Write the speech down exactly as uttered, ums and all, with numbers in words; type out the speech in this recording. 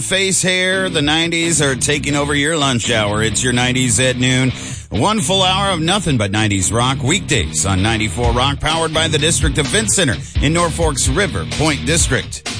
Face hair, the nineties are taking over your lunch hour. It's your nineties at noon. One full hour of nothing but nineties rock weekdays on ninety-four Rock, powered by the District Event Center in Norfolk's River Point District.